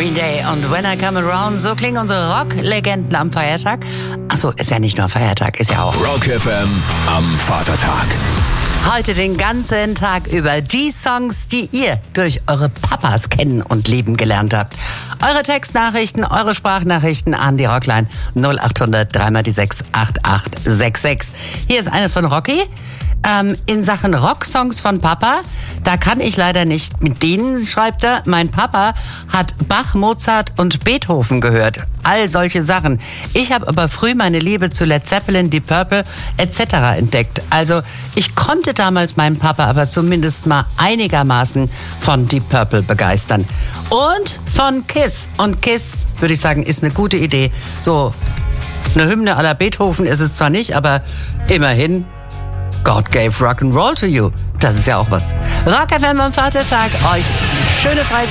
Green Day und When I Come Around, so klingen unsere Rock-Legenden am Feiertag. Achso, ist ja nicht nur Feiertag, ist ja auch Rock FM am Vatertag. heute den ganzen Tag über die Songs, die ihr durch eure Papas kennen und lieben gelernt habt. Eure Textnachrichten, eure Sprachnachrichten an die Rockline 0800 3x6 8866. Hier ist eine von Rocky. In Sachen Rocksongs von Papa, da kann ich leider nicht mit denen, schreibt er. Mein Papa hat Bach, Mozart und Beethoven gehört. All solche Sachen. Ich habe aber früh meine Liebe zu Led Zeppelin, Deep Purple etc. entdeckt. Also ich konnte damals meinen Papa aber zumindest mal einigermaßen von Deep Purple begeistern. Und von Kiss. Und Kiss, würde ich sagen, ist eine gute Idee. So eine Hymne à la Beethoven ist es zwar nicht, aber immerhin God gave rock and roll to you. Das ist ja auch was. Rock FM am Vatertag. Euch schöne Freizeit.